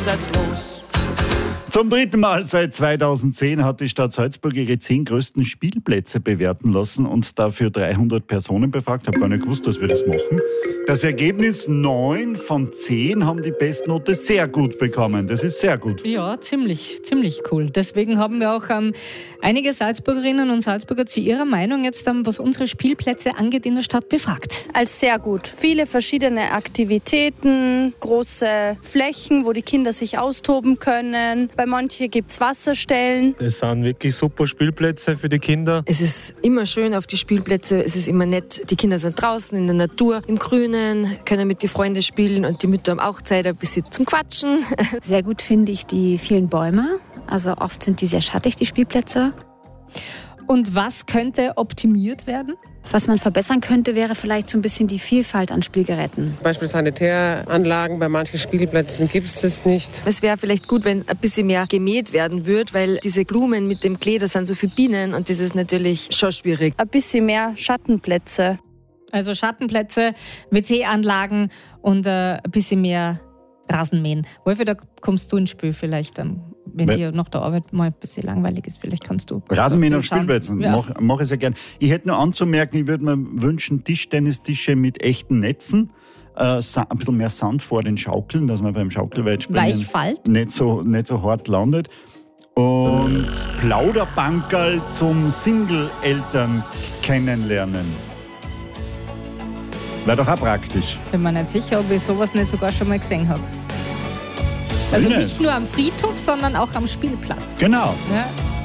vorsätzlos. Zum dritten Mal seit 2010 hat die Stadt Salzburg ihre 10 größten Spielplätze bewerten lassen und dafür 300 Personen befragt. Ich habe gar nicht gewusst, dass wir das machen. Das Ergebnis: 9 von 10 haben die Bestnote sehr gut bekommen. Das ist sehr gut. Ja, ziemlich cool. Deswegen haben wir auch einige Salzburgerinnen und Salzburger zu ihrer Meinung jetzt, was unsere Spielplätze angeht, in der Stadt befragt. Als sehr gut. Viele verschiedene Aktivitäten, große Flächen, wo die Kinder sich austoben können. Bei manchen gibt es Wasserstellen. Es sind wirklich super Spielplätze für die Kinder. Es ist immer schön auf die Spielplätze, es ist immer nett. Die Kinder sind draußen in der Natur, im Grünen, können mit den Freunden spielen und die Mütter haben auch Zeit ein bisschen zum Quatschen. Sehr gut finde ich die vielen Bäume. Also oft sind die sehr schattig, die Spielplätze. Und was könnte optimiert werden? Was man verbessern könnte, wäre vielleicht so ein bisschen die Vielfalt an Spielgeräten. Beispielsweise Sanitäranlagen, bei manchen Spielplätzen gibt es das nicht. Es wäre vielleicht gut, wenn ein bisschen mehr gemäht werden würde, weil diese Blumen mit dem Klee, da sind so viele Bienen und das ist natürlich schon schwierig. Ein bisschen mehr Schattenplätze. Also Schattenplätze, WC-Anlagen und ein bisschen mehr Rasenmähen. Wolfi, da kommst du ins Spiel vielleicht, wenn dir nach der Arbeit mal ein bisschen langweilig ist. Vielleicht kannst du Rasenmähen auf Spielplätzen, ja. mach ich sehr gern. Ich hätte nur anzumerken, ich würde mir wünschen, Tischtennistische mit echten Netzen, ein bisschen mehr Sand vor den Schaukeln, dass man beim Schaukelweitspringen Weichfalt nicht so hart landet. Und Plauderbankerl zum Single-Eltern kennenlernen. Wäre doch auch praktisch. Bin mir nicht sicher, ob ich sowas nicht sogar schon mal gesehen habe. Also nicht nur am Friedhof, sondern auch am Spielplatz. Genau. Ja.